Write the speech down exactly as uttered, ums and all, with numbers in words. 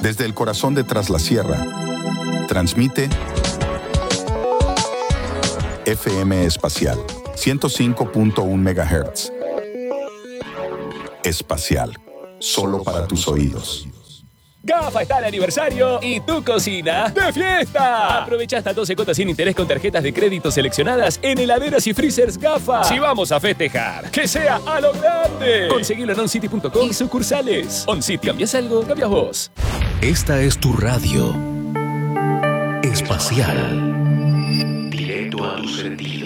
Desde el corazón de Tras la Sierra, transmite F M Espacial, ciento cinco punto uno megahertz. Espacial, solo para tus oídos. GAFA está de aniversario y tu cocina de fiesta. Aprovecha hasta doce cuotas sin interés con tarjetas de crédito seleccionadas en heladeras y freezers GAFA. Si vamos a festejar, que sea a lo grande. Conseguilo en oncity punto com y sucursales. OnCity, ¿cambias algo? Cambias vos. Esta es tu radio espacial. Directo a tu sentido.